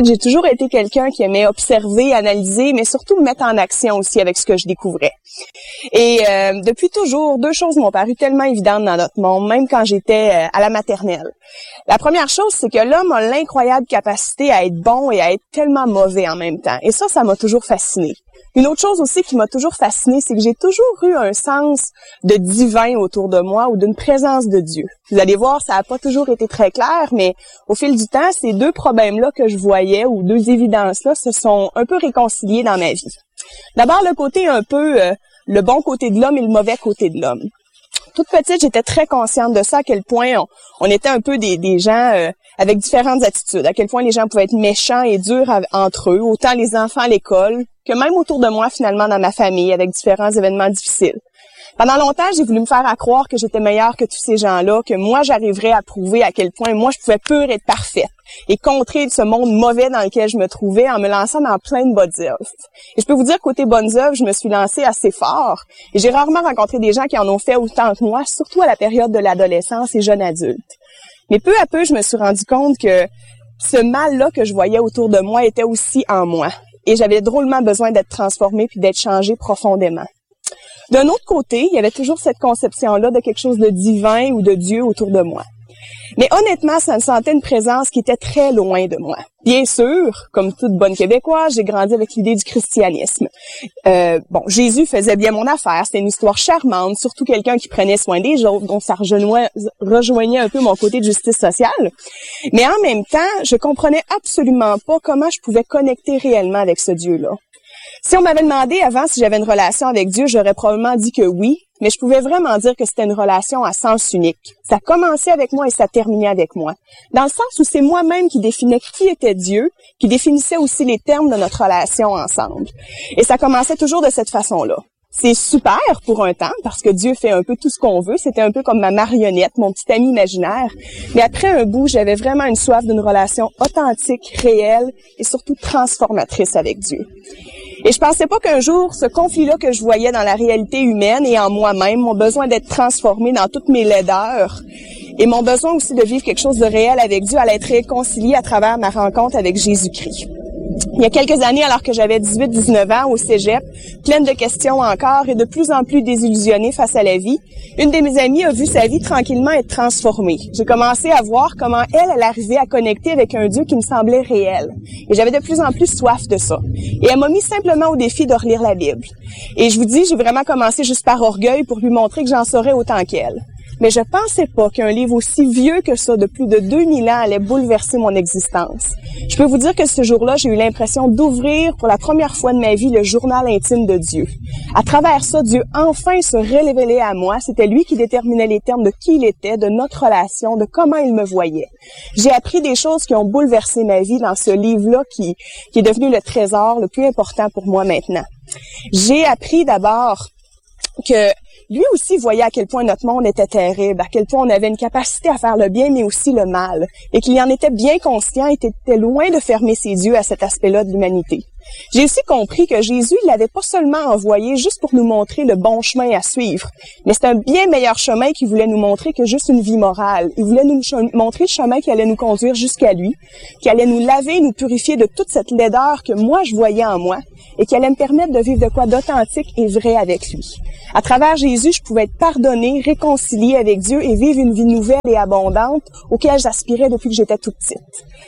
J'ai toujours été quelqu'un qui aimait observer, analyser, mais surtout me mettre en action aussi avec ce que je découvrais. Et depuis toujours, deux choses m'ont paru tellement évidentes dans notre monde, même quand j'étais à la maternelle. La première chose, c'est que l'homme a l'incroyable capacité à être bon et à être tellement mauvais en même temps. Et ça m'a toujours fascinée. Une autre chose aussi qui m'a toujours fascinée, c'est que j'ai toujours eu un sens de divin autour de moi ou d'une présence de Dieu. Vous allez voir, ça n'a pas toujours été très clair, mais au fil du temps, ces deux problèmes-là que je voyais ou deux évidences-là se sont un peu réconciliés dans ma vie. D'abord, le côté un peu, le bon côté de l'homme et le mauvais côté de l'homme. Toute petite, j'étais très consciente de ça, à quel point on était un peu des gens avec différentes attitudes, à quel point les gens pouvaient être méchants et durs entre eux, autant les enfants à l'école que même autour de moi, finalement, dans ma famille, avec différents événements difficiles. Pendant longtemps, j'ai voulu me faire croire que j'étais meilleure que tous ces gens-là, que moi, j'arriverais à prouver à quel point moi, je pouvais pure être parfaite et contrer ce monde mauvais dans lequel je me trouvais en me lançant dans plein de bonnes œuvres. Et je peux vous dire, côté bonnes œuvres, je me suis lancée assez fort et j'ai rarement rencontré des gens qui en ont fait autant que moi, surtout à la période de l'adolescence et jeune adulte. Mais peu à peu, je me suis rendu compte que ce mal-là que je voyais autour de moi était aussi en moi. Et j'avais drôlement besoin d'être transformée puis d'être changée profondément. D'un autre côté, il y avait toujours cette conception-là de quelque chose de divin ou de Dieu autour de moi. Mais honnêtement, ça me sentait une présence qui était très loin de moi. Bien sûr, comme toute bonne Québécoise, j'ai grandi avec l'idée du christianisme. Jésus faisait bien mon affaire, c'était une histoire charmante, surtout quelqu'un qui prenait soin des autres, donc ça rejoignait un peu mon côté de justice sociale. Mais en même temps, je comprenais absolument pas comment je pouvais connecter réellement avec ce Dieu-là. Si on m'avait demandé avant si j'avais une relation avec Dieu, j'aurais probablement dit que oui, mais je pouvais vraiment dire que c'était une relation à sens unique. Ça commençait avec moi et ça terminait avec moi. Dans le sens où c'est moi-même qui définais qui était Dieu, qui définissait aussi les termes de notre relation ensemble. Et ça commençait toujours de cette façon-là. C'est super pour un temps, parce que Dieu fait un peu tout ce qu'on veut. C'était un peu comme ma marionnette, mon petit ami imaginaire. Mais après un bout, j'avais vraiment une soif d'une relation authentique, réelle et surtout transformatrice avec Dieu. Et je pensais pas qu'un jour, ce conflit-là que je voyais dans la réalité humaine et en moi-même, mon besoin d'être transformé dans toutes mes laideurs et mon besoin aussi de vivre quelque chose de réel avec Dieu allait être réconcilié à travers ma rencontre avec Jésus-Christ. Il y a quelques années, alors que j'avais 18-19 ans au cégep, pleine de questions encore et de plus en plus désillusionnée face à la vie, une de mes amies a vu sa vie tranquillement être transformée. J'ai commencé à voir comment elle arrivait à connecter avec un Dieu qui me semblait réel. Et j'avais de plus en plus soif de ça. Et elle m'a mis simplement au défi de relire la Bible. Et je vous dis, j'ai vraiment commencé juste par orgueil pour lui montrer que j'en saurais autant qu'elle. Mais je pensais pas qu'un livre aussi vieux que ça, de plus de 2000 ans, allait bouleverser mon existence. Je peux vous dire que ce jour-là, j'ai eu l'impression d'ouvrir pour la première fois de ma vie le journal intime de Dieu. À travers ça, Dieu enfin se révélait à moi. C'était lui qui déterminait les termes de qui il était, de notre relation, de comment il me voyait. J'ai appris des choses qui ont bouleversé ma vie dans ce livre-là qui est devenu le trésor le plus important pour moi maintenant. J'ai appris d'abord que lui aussi voyait à quel point notre monde était terrible, à quel point on avait une capacité à faire le bien, mais aussi le mal, et qu'il y en était bien conscient et était loin de fermer ses yeux à cet aspect-là de l'humanité. J'ai aussi compris que Jésus ne l'avait pas seulement envoyé juste pour nous montrer le bon chemin à suivre, mais c'est un bien meilleur chemin qu'il voulait nous montrer que juste une vie morale. Il voulait nous montrer le chemin qui allait nous conduire jusqu'à lui, qui allait nous laver, nous purifier de toute cette laideur que moi je voyais en moi, et qui allait me permettre de vivre de quoi d'authentique et vrai avec lui. À travers Jésus, je pouvais être pardonnée, réconciliée avec Dieu et vivre une vie nouvelle et abondante auquel j'aspirais depuis que j'étais toute petite.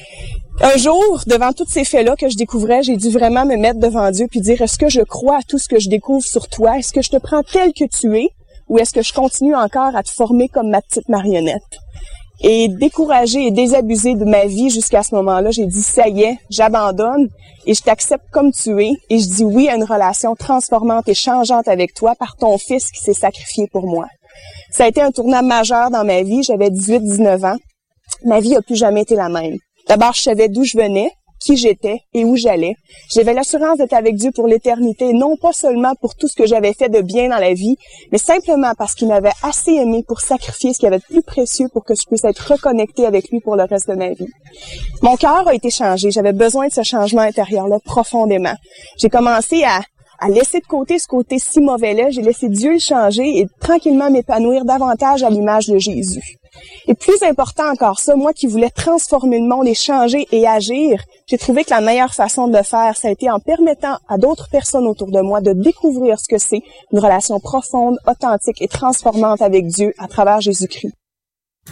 Un jour, devant tous ces faits-là que je découvrais, j'ai dû vraiment me mettre devant Dieu puis dire, est-ce que je crois à tout ce que je découvre sur toi? Est-ce que je te prends tel que tu es? Ou est-ce que je continue encore à te former comme ma petite marionnette? Et découragée et désabusée de ma vie jusqu'à ce moment-là, j'ai dit, ça y est, j'abandonne et je t'accepte comme tu es et je dis oui à une relation transformante et changeante avec toi par ton fils qui s'est sacrifié pour moi. Ça a été un tournant majeur dans ma vie, j'avais 18-19 ans. Ma vie n'a plus jamais été la même. D'abord, je savais d'où je venais, qui j'étais et où j'allais. J'avais l'assurance d'être avec Dieu pour l'éternité, non pas seulement pour tout ce que j'avais fait de bien dans la vie, mais simplement parce qu'il m'avait assez aimé pour sacrifier ce qu'il y avait de plus précieux pour que je puisse être reconnectée avec lui pour le reste de ma vie. Mon cœur a été changé. J'avais besoin de ce changement intérieur-là profondément. J'ai commencé à laisser de côté ce côté si mauvais-là. J'ai laissé Dieu le changer et tranquillement m'épanouir davantage à l'image de Jésus. Et plus important encore ça, moi qui voulais transformer le monde et changer et agir, j'ai trouvé que la meilleure façon de le faire, ça a été en permettant à d'autres personnes autour de moi de découvrir ce que c'est une relation profonde, authentique et transformante avec Dieu à travers Jésus-Christ.